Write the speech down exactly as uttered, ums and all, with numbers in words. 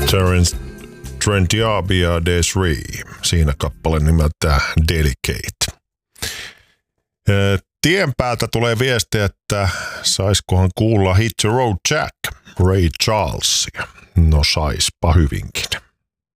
Terence Trent D'Arby ja Desiree. Siinä kappale nimeltä Delicate. Tien päältä tulee viesti, että saiskohan kuulla Hit the Road Jack, Ray Charlesia. No saispa hyvinkin.